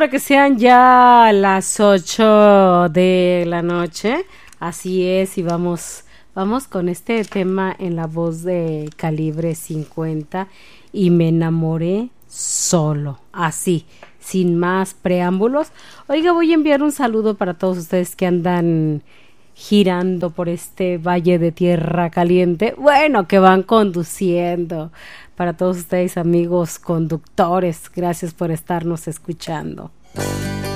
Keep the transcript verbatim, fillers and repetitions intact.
hora que sean ya las ocho de la noche. Así es, y vamos, vamos con este tema en la voz de Calibre cincuenta. Y me enamoré solo, así, sin más preámbulos. Oiga, voy a enviar un saludo para todos ustedes que andan girando por este valle de tierra caliente, bueno, que van conduciendo. Para todos ustedes, amigos conductores, gracias por estarnos escuchando.